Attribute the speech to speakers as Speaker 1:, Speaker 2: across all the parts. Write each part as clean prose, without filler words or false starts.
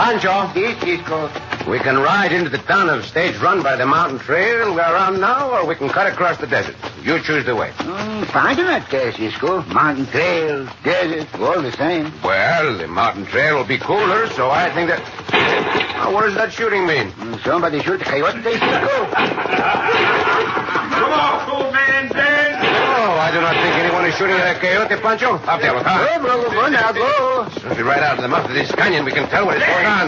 Speaker 1: Pancho.
Speaker 2: Si, Cisco.
Speaker 1: We can ride into the town of Stage Run by the mountain trail we're on now, or we can cut across the desert. You choose the way.
Speaker 2: Fine not there, Cisco. Mountain trail, desert, all the same.
Speaker 1: Well, the mountain trail will be cooler, so I think that... Now, what does that shooting mean?
Speaker 2: Somebody shoot the coyote there, Cisco.
Speaker 3: Come on, old man, Dan.
Speaker 1: Oh, I do not think anyone is shooting at a coyote, Pancho. Up there, look, huh?
Speaker 2: Go, now, go.
Speaker 1: As soon as we ride out to the mouth of this canyon, we can tell what is going on.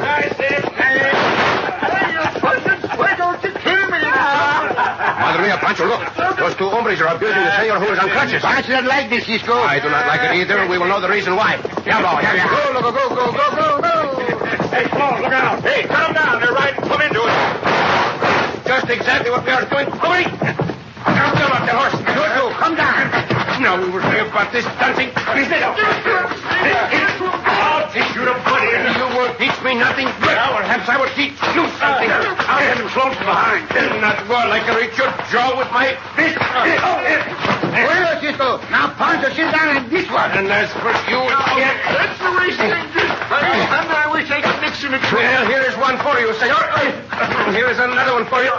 Speaker 3: Why don't you kill me now?
Speaker 1: Madre mia, Pancho, look. Those two hombres are abusing the senor who is on crutches.
Speaker 2: Pancho doesn't like this, Cisco.
Speaker 1: I do not like it either. We will know the reason why. Diablo, yeah.
Speaker 2: Go.
Speaker 3: Hey, Paul, look out. Hey, calm down. They're right. Come into it.
Speaker 1: Just exactly what we are doing. Hurry! Now, get off the horse. You, come down. Now, we will say about this dancing. I'll teach you to put in. You won't teach me nothing. Well, perhaps I will teach you something. I'll get him thrown from behind. Not go like I reach your jaw with my fist.
Speaker 2: Well, Cisco. Now, Pancho, sit down on this one.
Speaker 1: And as for you,
Speaker 3: That's the racing engine. I wish I could mix in a trail.
Speaker 1: well, here is one for you, senor. Here is another one for you.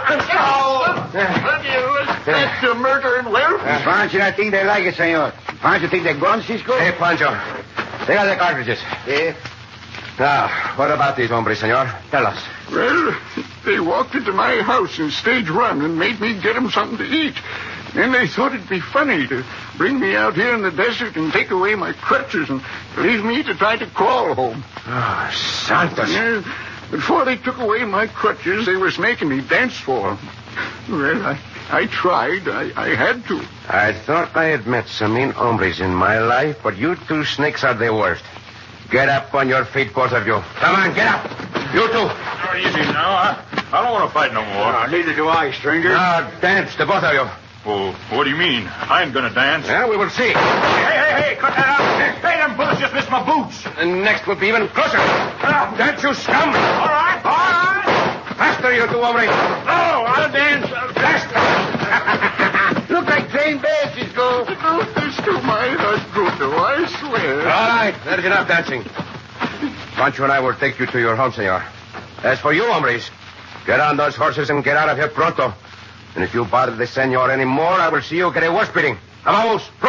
Speaker 3: That's a murder and well.
Speaker 2: Pancho, I think they like it, senor. Pancho, think they're gone, Cisco?
Speaker 1: Hey, Pancho. They are the cartridges.
Speaker 2: Yeah.
Speaker 1: Now, what about these hombres, senor? Tell us.
Speaker 3: Well, they walked into my house in Stage Run and made me get them something to eat. Then they thought it'd be funny to bring me out here in the desert and take away my crutches and leave me to try to crawl home.
Speaker 1: Oh, Santos.
Speaker 3: Yeah, before they took away my crutches, they was making me dance for them. Well, I tried. I had to.
Speaker 1: I thought I had met some mean hombres in my life, but you two snakes are the worst. Get up on your feet, both of you. Come on, get up. You two.
Speaker 4: Oh, easy now. I don't want to fight no more.
Speaker 2: Neither do I, stranger.
Speaker 1: Now, dance, the both of you.
Speaker 4: Well, what do you mean? I ain't going to dance.
Speaker 1: Yeah, we will see.
Speaker 4: Hey, cut that out. Hey, them bullets just missed my boots.
Speaker 1: And next will be even closer. Dance, you scum.
Speaker 4: All right.
Speaker 1: Faster, you two hombres.
Speaker 4: Oh, I'll dance.
Speaker 1: Faster.
Speaker 2: Look like trained bears, Cisco.
Speaker 3: Oh, this to my heart good, though, I swear.
Speaker 1: All right, that is enough dancing. Pancho and I will take you to your home, senor. As for you, hombres, get on those horses and get out of here pronto. And if you bother the senor anymore, I will see you get a worse beating. Vamos.